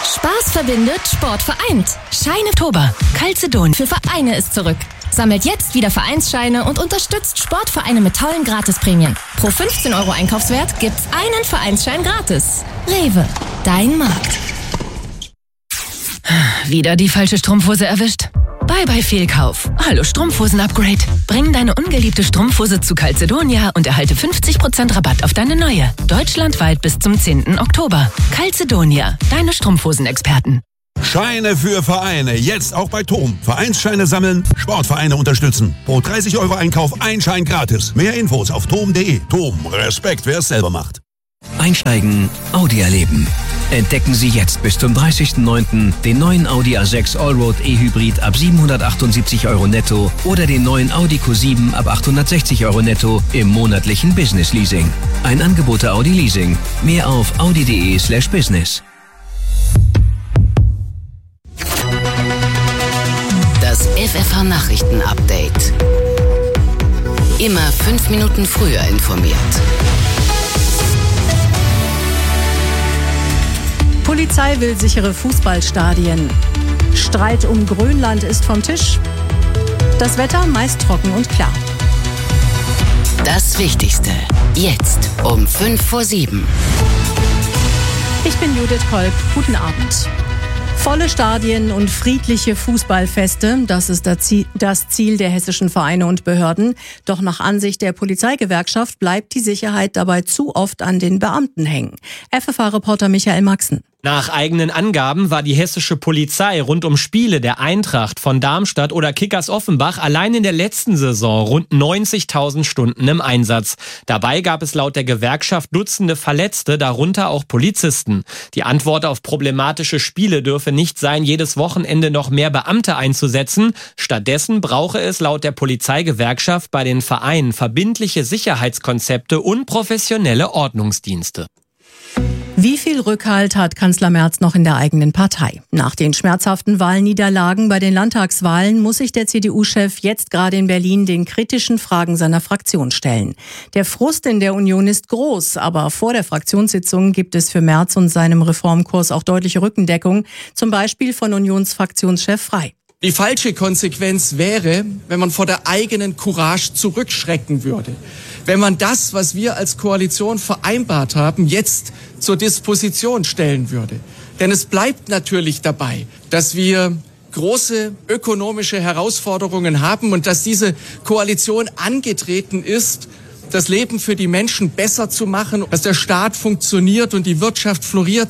Spaß verbindet, Sport vereint. Scheine Oktober. Calcedon für Vereine ist zurück. Sammelt jetzt wieder Vereinsscheine und unterstützt Sportvereine mit tollen Gratisprämien. Pro 15 € Einkaufswert gibt's einen Vereinsschein gratis. Rewe, dein Markt. Wieder die falsche Strumpfhose erwischt? Bye bye Fehlkauf. Hallo Strumpfhosen-Upgrade. Bring deine ungeliebte Strumpfhose zu Calcedonia und erhalte 50% Rabatt auf deine neue. Deutschlandweit bis zum 10. Oktober. Calcedonia, deine Strumpfhosenexperten. Scheine für Vereine, jetzt auch bei TOM. Vereinsscheine sammeln, Sportvereine unterstützen. Pro 30 € Einkauf ein Schein gratis. Mehr Infos auf tom.de. TOM, Respekt, wer es selber macht. Einsteigen, Audi erleben. Entdecken Sie jetzt bis zum 30.09. den neuen Audi A6 Allroad E-Hybrid ab 778 € netto oder den neuen Audi Q7 ab 860 € netto im monatlichen Business Leasing. Ein Angebot der Audi Leasing. Mehr auf audi.de/business. Das FFH-Nachrichten-Update. Immer 5 Minuten früher informiert. Polizei will sichere Fußballstadien. Streit um Grönland ist vom Tisch. Das Wetter meist trocken und klar. Das Wichtigste. Jetzt um 6:55. Ich bin Judith Kolb. Guten Abend. Volle Stadien und friedliche Fußballfeste, das ist das Ziel der hessischen Vereine und Behörden. Doch nach Ansicht der Polizeigewerkschaft bleibt die Sicherheit dabei zu oft an den Beamten hängen. FFH-Reporter Michael Maxen. Nach eigenen Angaben war die hessische Polizei rund um Spiele der Eintracht von Darmstadt oder Kickers Offenbach allein in der letzten Saison rund 90.000 Stunden im Einsatz. Dabei gab es laut der Gewerkschaft Dutzende Verletzte, darunter auch Polizisten. Die Antwort auf problematische Spiele dürfe nicht sein, jedes Wochenende noch mehr Beamte einzusetzen. Stattdessen brauche es laut der Polizeigewerkschaft bei den Vereinen verbindliche Sicherheitskonzepte und professionelle Ordnungsdienste. Wie viel Rückhalt hat Kanzler Merz noch in der eigenen Partei? Nach den schmerzhaften Wahlniederlagen bei den Landtagswahlen muss sich der CDU-Chef jetzt gerade in Berlin den kritischen Fragen seiner Fraktion stellen. Der Frust in der Union ist groß, aber vor der Fraktionssitzung gibt es für Merz und seinem Reformkurs auch deutliche Rückendeckung, zum Beispiel von Unionsfraktionschef Frey. Die falsche Konsequenz wäre, wenn man vor der eigenen Courage zurückschrecken würde. Wenn man das, was wir als Koalition vereinbart haben, jetzt zur Disposition stellen würde. Denn es bleibt natürlich dabei, dass wir große ökonomische Herausforderungen haben und dass diese Koalition angetreten ist, das Leben für die Menschen besser zu machen, dass der Staat funktioniert und die Wirtschaft floriert.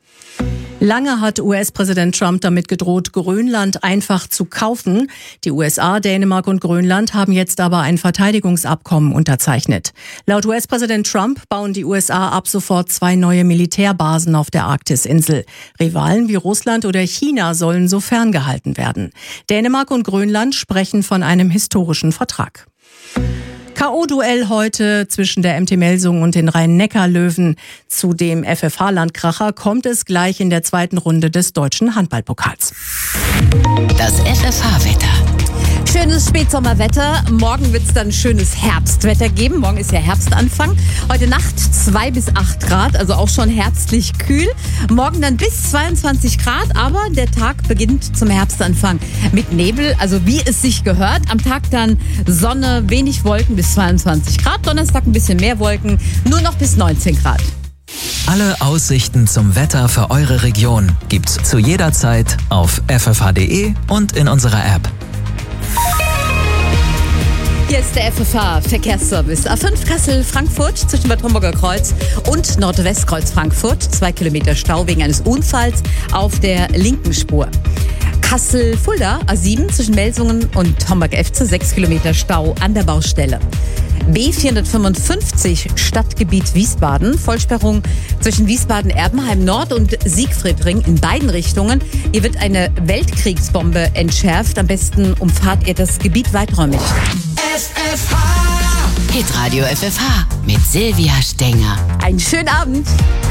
Lange hat US-Präsident Trump damit gedroht, Grönland einfach zu kaufen. Die USA, Dänemark und Grönland haben jetzt aber ein Verteidigungsabkommen unterzeichnet. Laut US-Präsident Trump bauen die USA ab sofort 2 neue Militärbasen auf der Arktisinsel. Rivalen wie Russland oder China sollen so ferngehalten werden. Dänemark und Grönland sprechen von einem historischen Vertrag. K.O.-Duell heute zwischen der MT Melsungen und den Rhein-Neckar-Löwen. Zu dem FFH-Landkracher kommt es gleich in der 2. Runde des Deutschen Handballpokals. Das FFH-Wetter. Schönes Spätsommerwetter. Morgen wird es dann schönes Herbstwetter geben. Morgen ist ja Herbstanfang. Heute Nacht 2 bis 8 Grad, also auch schon herbstlich kühl. Morgen dann bis 22 Grad, aber der Tag beginnt zum Herbstanfang mit Nebel, also wie es sich gehört. Am Tag dann Sonne, wenig Wolken bis 22 Grad. Donnerstag ein bisschen mehr Wolken, nur noch bis 19 Grad. Alle Aussichten zum Wetter für eure Region gibt's zu jeder Zeit auf ffh.de und in unserer App. Hier ist der FFH-Verkehrsservice. A5 Kassel-Frankfurt zwischen Bad Homburger Kreuz und Nordwestkreuz Frankfurt. 2 Kilometer Stau wegen eines Unfalls auf der linken Spur. Kassel-Fulda, A7 zwischen Melsungen und Homburg-Efze. 6 Kilometer Stau an der Baustelle. B455 Stadtgebiet Wiesbaden. Vollsperrung zwischen Wiesbaden-Erbenheim Nord und Siegfriedring in beiden Richtungen. Hier wird eine Weltkriegsbombe entschärft. Am besten umfahrt ihr das Gebiet weiträumig. Hitradio FFH mit Silvia Stenger. Einen schönen Abend.